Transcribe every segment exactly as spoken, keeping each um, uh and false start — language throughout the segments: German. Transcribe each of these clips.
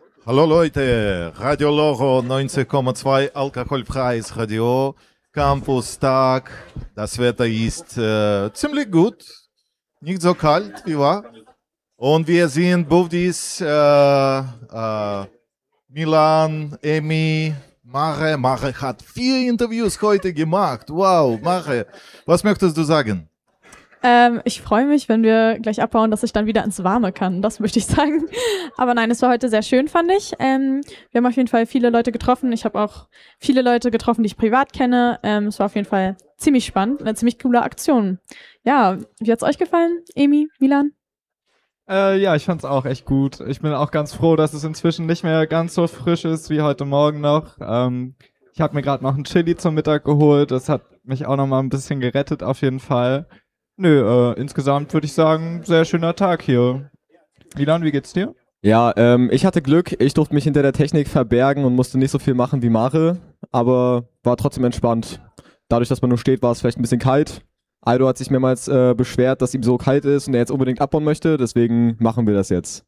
Hallo Leute, Radio Loro neunzig Komma zwei, alkoholfreies Radio, Campus-Tag. Das Wetter ist äh, ziemlich gut, nicht so kalt wie war. Und wir sind Bufdis, äh, äh, Milan, Emi, Mare. Mare hat vier Interviews heute gemacht. Wow, Mare, was möchtest du sagen? Ähm, ich freue mich, wenn wir gleich abbauen, dass ich dann wieder ins Warme kann. Das möchte ich sagen. Aber nein, es war heute sehr schön, fand ich. Ähm, wir haben auf jeden Fall viele Leute getroffen. Ich habe auch viele Leute getroffen, die ich privat kenne. Ähm, es war auf jeden Fall ziemlich spannend, eine ziemlich coole Aktion. Ja, wie hat's euch gefallen, Emi, Milan? Äh, ja, ich fand's auch echt gut. Ich bin auch ganz froh, dass es inzwischen nicht mehr ganz so frisch ist wie heute Morgen noch. Ähm, ich habe mir gerade noch ein Chili zum Mittag geholt. Das hat mich auch noch mal ein bisschen gerettet auf jeden Fall. Nö, äh, insgesamt würde ich sagen, sehr schöner Tag hier. Milan, wie geht's dir? Ja, ähm, ich hatte Glück. Ich durfte mich hinter der Technik verbergen und musste nicht so viel machen wie Mare, aber war trotzdem entspannt. Dadurch, dass man nur steht, war es vielleicht ein bisschen kalt. Aido hat sich mehrmals äh, beschwert, dass ihm so kalt ist und er jetzt unbedingt abbauen möchte, deswegen machen wir das jetzt.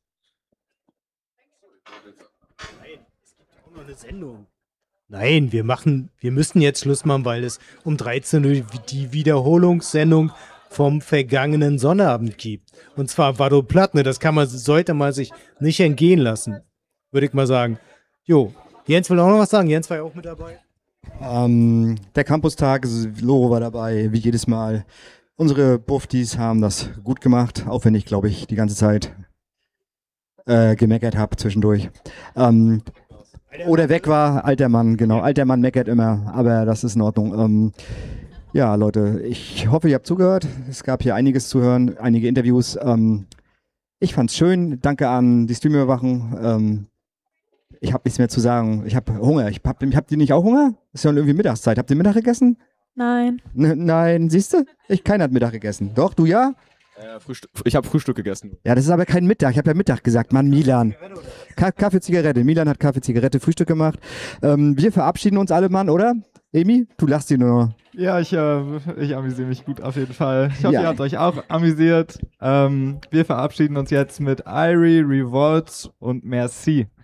Nein, es gibt auch noch eine Sendung. Nein, wir machen, wir müssen jetzt Schluss machen, weil es um dreizehn Uhr die Wiederholungssendung vom vergangenen Sonnabend gibt. Und zwar Vado Platne, das kann man, sollte man sich nicht entgehen lassen, würde ich mal sagen. Jo, Jens will auch noch was sagen. Jens war ja auch mit dabei. Ähm, der Campustag, Loro war dabei, wie jedes Mal. Unsere Buffdies haben das gut gemacht, auch wenn ich, glaube ich, die ganze Zeit äh, gemeckert habe zwischendurch. Ähm, oder weg war, alter Mann, genau. Alter Mann meckert immer, aber das ist in Ordnung. Ähm, ja, Leute, ich hoffe, ihr habt zugehört. Es gab hier einiges zu hören, einige Interviews. Ähm, ich fand's schön. Danke an die Streamüberwachung. Ähm, Ich habe nichts mehr zu sagen. Ich habe Hunger. Ich hab, habt ihr nicht auch Hunger? Ist ja irgendwie Mittagszeit. Habt ihr Mittag gegessen? Nein. N nein, siehst du? Ich, keiner hat Mittag gegessen. Doch, du ja? Äh, Frühstück, ich habe Frühstück gegessen. Ja, das ist aber kein Mittag. Ich habe ja Mittag gesagt. Mann, Milan. Ka Kaffee, Zigarette. Milan hat Kaffee, Zigarette, Frühstück gemacht. Ähm, wir verabschieden uns alle, Mann, oder? Emi, du lachst dir nur. Ja, ich, äh, ich amüsiere mich gut auf jeden Fall. Ich hoffe, Ja. ihr habt euch auch amüsiert. Ähm, wir verabschieden uns jetzt mit Irie, Revolt und Merci.